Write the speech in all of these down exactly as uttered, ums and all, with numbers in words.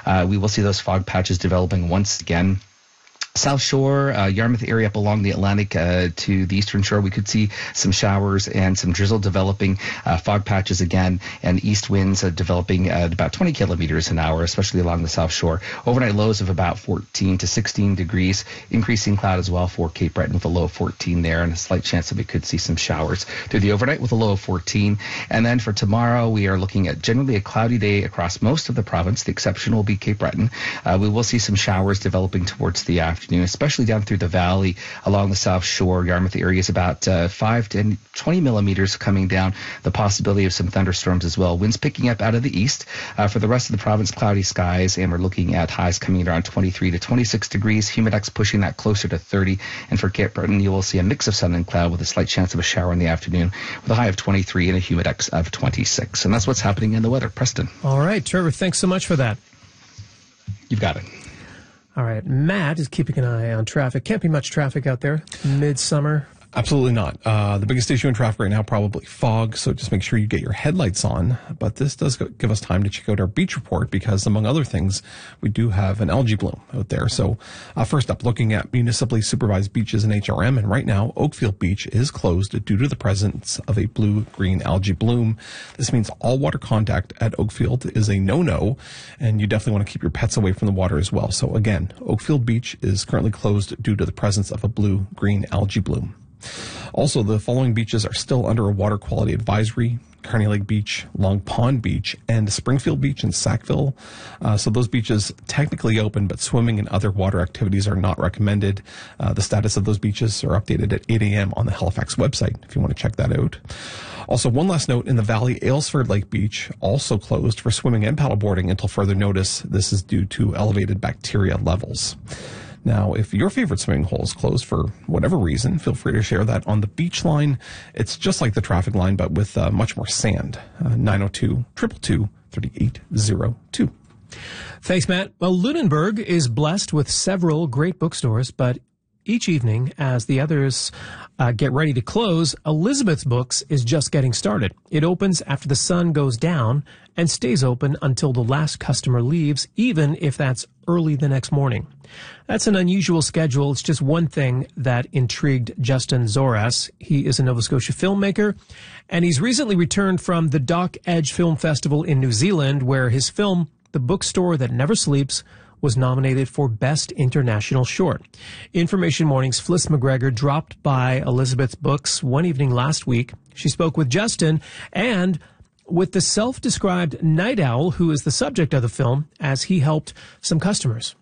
Uh, we will see those fog patches developing once again. South Shore, uh, Yarmouth area up along the Atlantic uh, to the eastern shore, we could see some showers and some drizzle developing, uh, fog patches again, and east winds uh, developing at about twenty kilometers an hour, especially along the South Shore. Overnight lows of about fourteen to sixteen degrees, increasing cloud as well for Cape Breton with a low of fourteen there, and a slight chance that we could see some showers through the overnight with a low of fourteen. And then for tomorrow, we are looking at generally a cloudy day across most of the province. The exception will be Cape Breton. Uh, we will see some showers developing towards the afternoon, especially down through the valley along the South Shore. Yarmouth area is about uh, five to twenty millimeters coming down. The possibility of some thunderstorms as well. Winds picking up out of the east. Uh, for the rest of the province, cloudy skies, and we're looking at highs coming around twenty-three to twenty-six degrees. Humidex pushing that closer to thirty. And for Cape Breton, you will see a mix of sun and cloud with a slight chance of a shower in the afternoon with a high of twenty-three and a humidex of twenty-six. And that's what's happening in the weather. Preston. All right, Trevor, thanks so much for that. You've got it. All right, Matt is keeping an eye on traffic. Can't be much traffic out there. Midsummer. Absolutely not. Uh, the biggest issue in traffic right now, probably fog, so just make sure you get your headlights on. But this does go, give us time to check out our beach report because, among other things, we do have an algae bloom out there. So uh, first up, looking at municipally supervised beaches in H R M, and right now, Oakfield Beach is closed due to the presence of a blue-green algae bloom. This means all water contact at Oakfield is a no-no, and you definitely want to keep your pets away from the water as well. So again, Oakfield Beach is currently closed due to the presence of a blue-green algae bloom. Also, the following beaches are still under a water quality advisory: Kearney Lake Beach, Long Pond Beach, and Springfield Beach and Sackville. Uh, so those beaches technically open, but swimming and other water activities are not recommended. Uh, the status of those beaches are updated at eight a.m. on the Halifax website if you want to check that out. Also, one last note, in the valley, Aylesford Lake Beach also closed for swimming and paddleboarding until further notice. This is due to elevated bacteria levels. Now, if your favorite swimming hole is closed for whatever reason, feel free to share that on the beach line. It's just like the traffic line, but with uh, much more sand. Uh, nine oh two, two two two, three eight oh two. Thanks, Matt. Well, Lunenburg is blessed with several great bookstores, but each evening, as the others uh, get ready to close, Elizabeth's Books is just getting started. It opens after the sun goes down and stays open until the last customer leaves, even if that's early the next morning. That's an unusual schedule. It's just one thing that intrigued Justin Zoras. He is a Nova Scotia filmmaker, and he's recently returned from the Dock Edge Film Festival in New Zealand, where his film, The Bookstore That Never Sleeps, was nominated for Best International Short. Information Morning's Fliss McGregor dropped by Elizabeth's Books one evening last week. She spoke with Justin and with the self-described night owl who is the subject of the film as he helped some customers.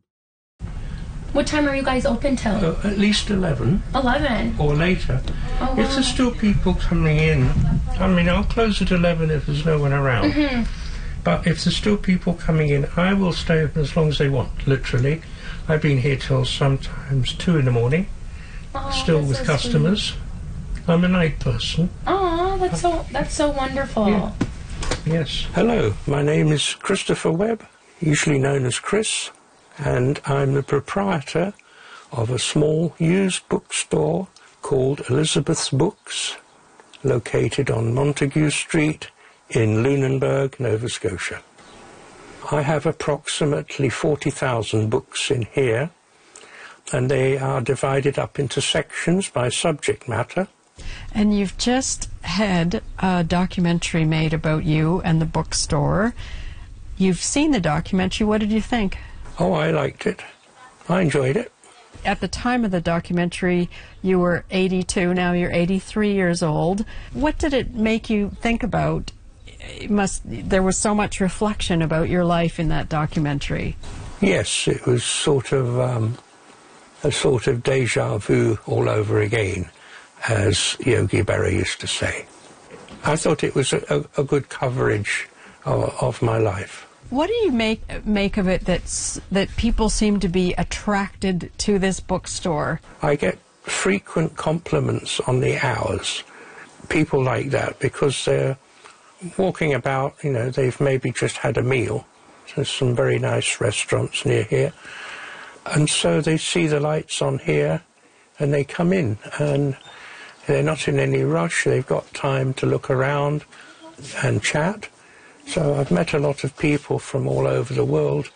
What time are you guys open till? Uh, at least eleven. eleven? Or later. Oh, wow. If there's still people coming in, I mean, I'll close at eleven if there's no one around. Mm-hmm. But if there's still people coming in, I will stay open as long as they want, literally. I've been here till sometimes two in the morning, oh, still with so customers. Sweet. I'm a night person. Oh, that's so that's so wonderful. Yeah. Yes. Hello, my name is Christopher Webb, usually known as Chris, and I'm the proprietor of a small used bookstore called Elizabeth's Books, located on Montague Street in Lunenburg, Nova Scotia. I have approximately forty thousand books in here, and they are divided up into sections by subject matter. And you've just had a documentary made about you and the bookstore. You've seen the documentary. What did you think? Oh, I liked it. I enjoyed it. At the time of the documentary, you were eighty-two. Now you're eighty-three years old. What did it make you think about? It must. There was so much reflection about your life in that documentary. Yes, it was sort of um, a sort of deja vu all over again, as Yogi Berra used to say. I thought it was a, a, a good coverage of, of my life. What do you make make of it that's, that people seem to be attracted to this bookstore? I get frequent compliments on the hours. People like that because they're walking about, you know, they've maybe just had a meal. There's some very nice restaurants near here. And so they see the lights on here and they come in, and they're not in any rush. They've got time to look around and chat. So I've met a lot of people from all over the world